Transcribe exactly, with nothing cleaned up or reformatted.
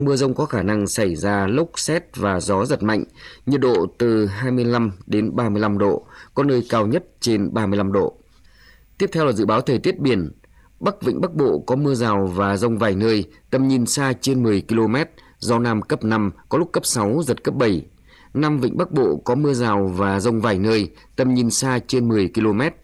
Mưa dông có khả năng xảy ra lốc sét và gió giật mạnh, nhiệt độ từ hai mươi lăm đến ba mươi lăm độ, có nơi cao nhất trên ba mươi lăm độ. Tiếp theo là dự báo thời tiết biển. Bắc Vịnh Bắc Bộ có mưa rào và dông vài nơi, tầm nhìn xa trên mười ki lô mét, gió Nam cấp năm, có lúc cấp sáu, giật cấp bảy. Nam Vịnh Bắc Bộ có mưa rào và dông vài nơi, tầm nhìn xa trên mười ki lô mét,